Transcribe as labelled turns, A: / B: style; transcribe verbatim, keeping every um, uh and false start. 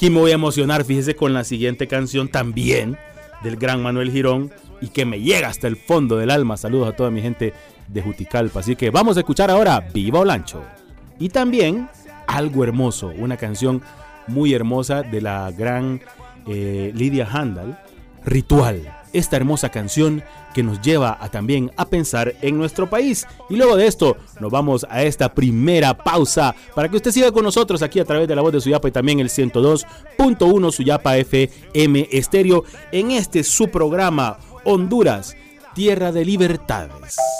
A: aquí me voy a emocionar, fíjese, con la siguiente canción también del gran Manuel Girón y que me llega hasta el fondo del alma. Saludos a toda mi gente de Juticalpa. Así que vamos a escuchar ahora Viva Olancho. Y también Algo Hermoso, una canción muy hermosa de la gran eh, Lidia Handal, Ritual. Esta hermosa canción que nos lleva a también a pensar en nuestro país. Y luego de esto nos vamos a esta primera pausa para que usted siga con nosotros aquí a través de La Voz de Suyapa y también el ciento dos punto uno Suyapa F M Estéreo en este su programa Honduras, Tierra de Libertades.